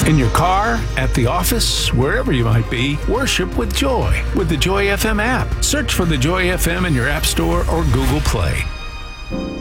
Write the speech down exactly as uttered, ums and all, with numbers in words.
In your car, at the office, wherever you might be, worship with joy with the Joy F M app. Search for the Joy F M in your App Store or Google Play.